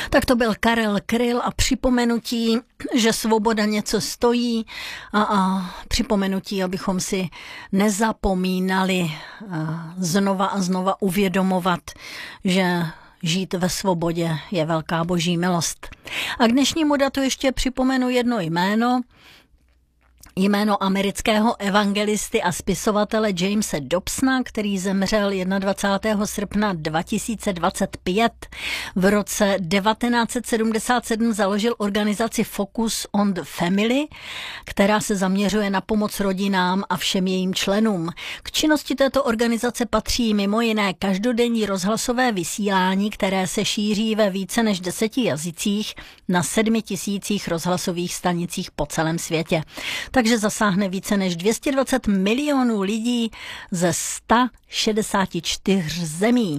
Tak to byl Karel Kryl a připomenutí, že svoboda něco stojí a připomenutí, abychom si nezapomínali znova a znova uvědomovat, že žít ve svobodě je velká boží milost. A k dnešnímu datu ještě připomenu jedno jméno amerického evangelisty a spisovatele Jamese Dobsona, který zemřel 21. srpna 2025. V roce 1977 založil organizaci Focus on the Family, která se zaměřuje na pomoc rodinám a všem jejím členům. K činnosti této organizace patří mimo jiné každodenní rozhlasové vysílání, které se šíří ve více než 10 jazycích na 7 000 rozhlasových stanicích po celém světě. Takže zasáhne více než 220 milionů lidí ze 164 zemí.